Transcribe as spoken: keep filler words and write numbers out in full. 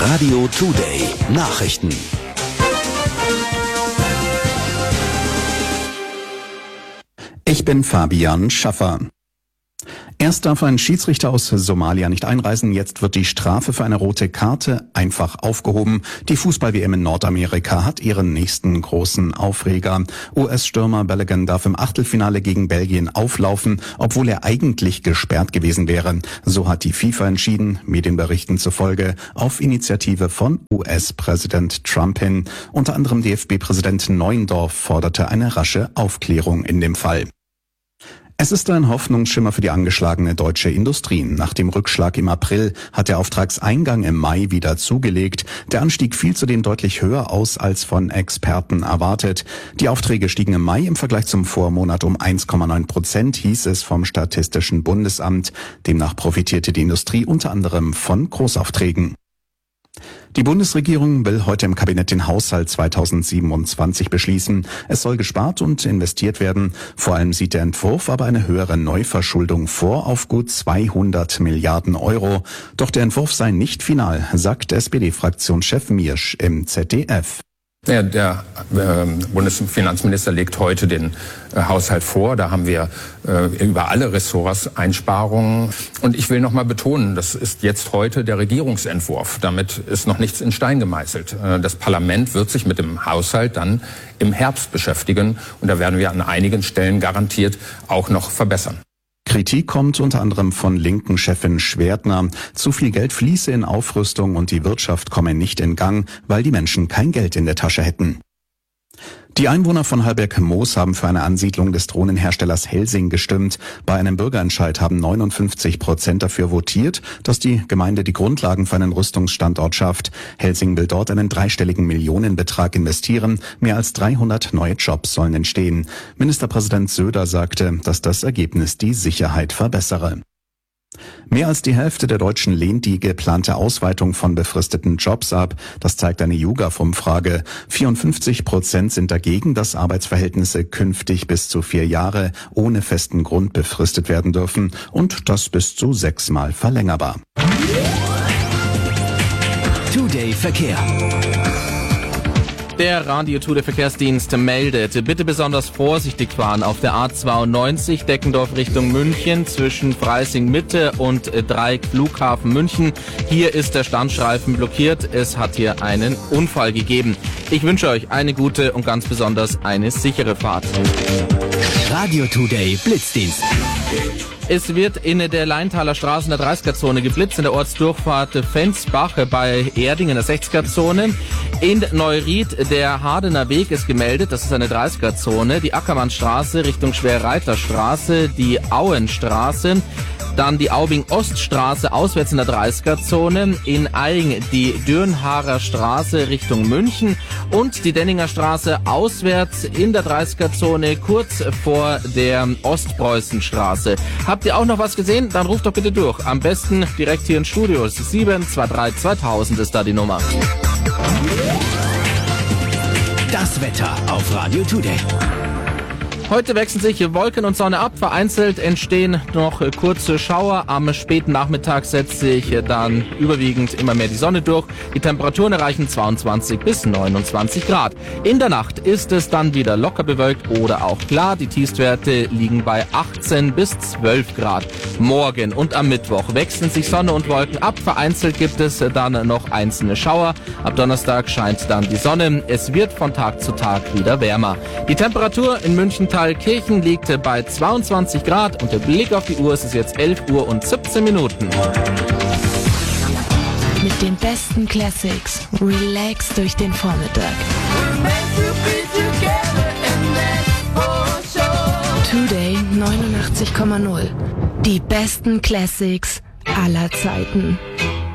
Radio Today Nachrichten. Ich bin Fabian Schaffer. Erst darf ein Schiedsrichter aus Somalia nicht einreisen, jetzt wird die Strafe für eine rote Karte einfach aufgehoben. Die Fußball-W M in Nordamerika hat ihren nächsten großen Aufreger. U S-Stürmer Balogun darf im Achtelfinale gegen Belgien auflaufen, obwohl er eigentlich gesperrt gewesen wäre. So hat die FIFA entschieden, Medienberichten zufolge, auf Initiative von U S-Präsident Trump hin. Unter anderem D F B-Präsident Neuendorf forderte eine rasche Aufklärung in dem Fall. Es ist ein Hoffnungsschimmer für die angeschlagene deutsche Industrie. Nach dem Rückschlag im April hat der Auftragseingang im Mai wieder zugelegt. Der Anstieg fiel zudem deutlich höher aus als von Experten erwartet. Die Aufträge stiegen im Mai im Vergleich zum Vormonat um eins Komma neun Prozent, hieß es vom Statistischen Bundesamt. Demnach profitierte die Industrie unter anderem von Großaufträgen. Die Bundesregierung will heute im Kabinett den Haushalt zweitausendsiebenundzwanzig beschließen. Es soll gespart und investiert werden. Vor allem sieht der Entwurf aber eine höhere Neuverschuldung vor auf gut zweihundert Milliarden Euro. Doch der Entwurf sei nicht final, sagt S P D-Fraktionschef Miersch im Z D F. Ja, der äh, Bundesfinanzminister legt heute den äh, Haushalt vor. Da haben wir äh, über alle Ressorts Einsparungen. Und ich will noch mal betonen, das ist jetzt heute der Regierungsentwurf. Damit ist noch nichts in Stein gemeißelt. Äh, das Parlament wird sich mit dem Haushalt dann im Herbst beschäftigen. Und da werden wir an einigen Stellen garantiert auch noch verbessern. Kritik kommt unter anderem von linken Chefin Schwertner. Zu viel Geld fließe in Aufrüstung und die Wirtschaft komme nicht in Gang, weil die Menschen kein Geld in der Tasche hätten. Die Einwohner von Hallberg-Moos haben für eine Ansiedlung des Drohnenherstellers Helsing gestimmt. Bei einem Bürgerentscheid haben neunundfünfzig Prozent dafür votiert, dass die Gemeinde die Grundlagen für einen Rüstungsstandort schafft. Helsing will dort einen dreistelligen Millionenbetrag investieren. Mehr als dreihundert neue Jobs sollen entstehen. Ministerpräsident Söder sagte, dass das Ergebnis die Sicherheit verbessere. Mehr als die Hälfte der Deutschen lehnt die geplante Ausweitung von befristeten Jobs ab. Das zeigt eine YouGov-Umfrage. vierundfünfzig Prozent sind dagegen, dass Arbeitsverhältnisse künftig bis zu vier Jahre ohne festen Grund befristet werden dürfen und das bis zu sechsmal verlängerbar. Today Verkehr. Der Radio Today Verkehrsdienst meldet, bitte besonders vorsichtig fahren auf der A zweiundneunzig Deckendorf Richtung München zwischen Freising Mitte und Dreieck Flughafen München. Hier ist der Standstreifen blockiert. Es hat hier einen Unfall gegeben. Ich wünsche euch eine gute und ganz besonders eine sichere Fahrt. Radio Today Blitzdienst. Es wird in der Leintaler Straße in der dreißiger-Zone geblitzt, in der Ortsdurchfahrt Fensbach bei Erding in der sechziger-Zone. In Neuried der Hardener Weg ist gemeldet, das ist eine dreißiger-Zone. Die Ackermannstraße Richtung Schwerreiterstraße, die Auenstraße. Dann die Aubing-Oststraße auswärts in der dreißiger-Zone, in Aing die Dürnhaarer Straße Richtung München und die Denninger Straße auswärts in der dreißiger-Zone kurz vor der Ostpreußenstraße. Habt ihr auch noch was gesehen? Dann ruft doch bitte durch. Am besten direkt hier ins Studio. sieben zwei drei zweitausend ist da die Nummer. Das Wetter auf Radio Today. Heute wechseln sich Wolken und Sonne ab. Vereinzelt entstehen noch kurze Schauer. Am späten Nachmittag setzt sich dann überwiegend immer mehr die Sonne durch. Die Temperaturen erreichen zweiundzwanzig bis neunundzwanzig Grad. In der Nacht ist es dann wieder locker bewölkt oder auch klar. Die Tiefstwerte liegen bei achtzehn bis zwölf Grad. Morgen und am Mittwoch wechseln sich Sonne und Wolken ab. Vereinzelt gibt es dann noch einzelne Schauer. Ab Donnerstag scheint dann die Sonne. Es wird von Tag zu Tag wieder wärmer. Die Temperatur in München Kirchen liegt bei zweiundzwanzig Grad und der Blick auf die Uhr ist es jetzt elf Uhr und siebzehn Minuten. Mit den besten Classics relax durch den Vormittag. Today neunundachtzig Komma null. Die besten Classics aller Zeiten.